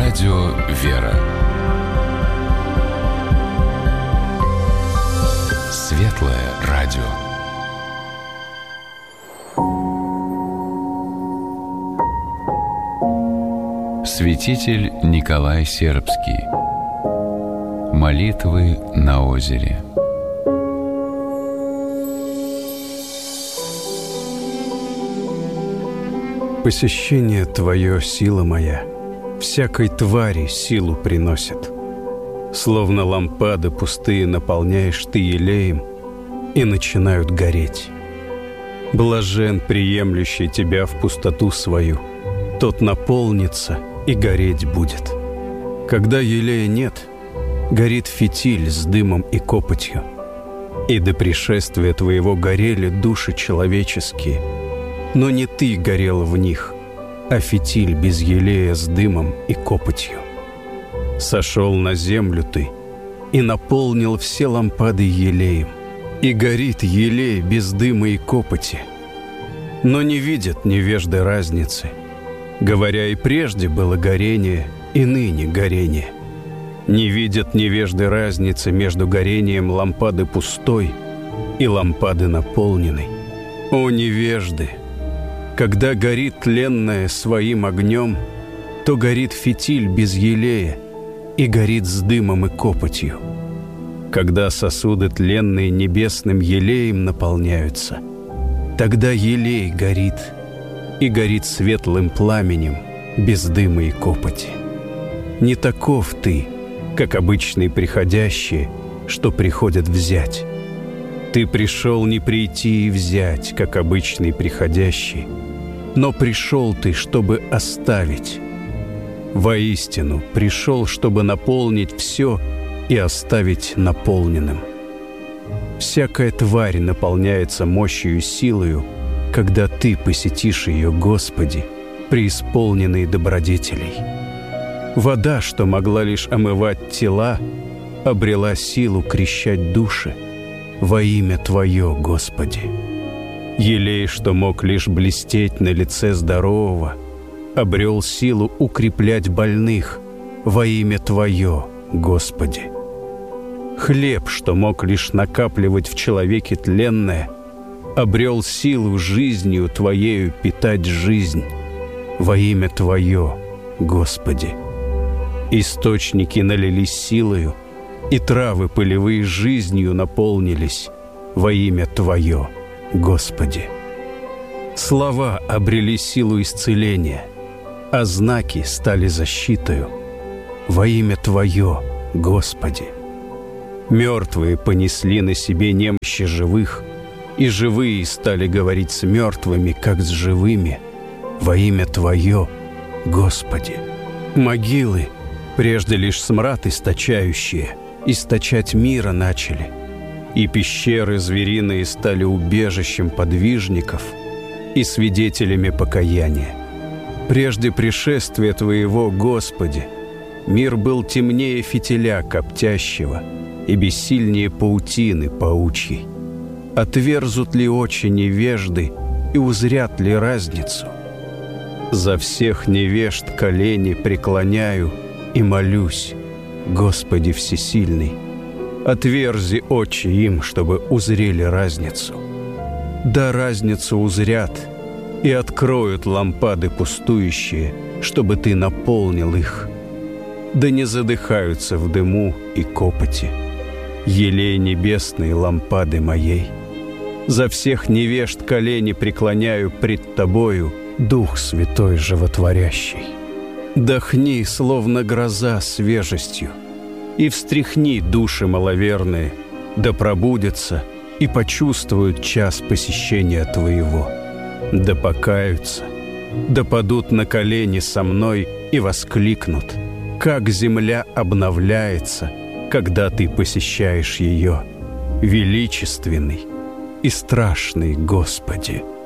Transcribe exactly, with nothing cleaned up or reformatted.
Радио «Вера». Светлое радио. Святитель Николай Сербский. Молитвы на озере. Посещение Твое, сила моя, всякой твари силу приносит. Словно лампады пустые наполняешь Ты елеем, и начинают гореть. Блажен, приемлющий Тебя в пустоту свою, тот наполнится и гореть будет. Когда елея нет, горит фитиль с дымом и копотью. И до пришествия Твоего горели души человеческие, но не Ты горел в них, а фитиль без елея с дымом и копотью. Сошел на землю Ты и наполнил все лампады елеем, и горит елей без дыма и копоти. Но не видят невежды разницы, говоря, и прежде было горение, и ныне горение. Не видят невежды разницы между горением лампады пустой и лампады наполненной. О, невежды! Когда горит тленное своим огнем, то горит фитиль без елея и горит с дымом и копотью. Когда сосуды тленные небесным елеем наполняются, тогда елей горит и горит светлым пламенем без дыма и копоти. Не таков Ты, как обычные приходящие, что приходят взять. Ты пришел не прийти и взять, как обычный приходящий, но пришел Ты, чтобы оставить. Воистину, пришел, чтобы наполнить все и оставить наполненным. Всякая тварь наполняется мощью и силою, когда Ты посетишь ее, Господи, преисполненный добродетелей. Вода, что могла лишь омывать тела, обрела силу крещать души во имя Твое, Господи. Елей, что мог лишь блестеть на лице здорового, обрел силу укреплять больных во имя Твое, Господи. Хлеб, что мог лишь накапливать в человеке тленное, обрел силу жизнью Твоею питать жизнь во имя Твое, Господи. Источники налились силою, и травы полевые жизнью наполнились во имя Твое, Господи. Слова обрели силу исцеления, а знаки стали защитою во имя Твое, Господи. Мертвые понесли на себе немощи живых, и живые стали говорить с мертвыми, как с живыми, во имя Твое, Господи. Могилы, прежде лишь смрад источающие, источать мира начали, и пещеры звериные стали убежищем подвижников и свидетелями покаяния. Прежде пришествия Твоего, Господи, мир был темнее фитиля коптящего и бессильнее паутины паучьей. Отверзут ли очи невежды и узрят ли разницу? За всех невежд колени преклоняю и молюсь, Господи Всесильный, отверзи очи им, чтобы узрели разницу. Да разницу узрят и откроют лампады пустующие, чтобы Ты наполнил их. Да не задыхаются в дыму и копоти елей небесные лампады моей. За всех невежд колени преклоняю пред Тобою, Дух Святой Животворящий. Дохни, словно гроза, свежестью, и встряхни души маловерные, да пробудятся и почувствуют час посещения Твоего, да покаются, да падут на колени со мной и воскликнут, как земля обновляется, когда Ты посещаешь ее, величественный и страшный Господи.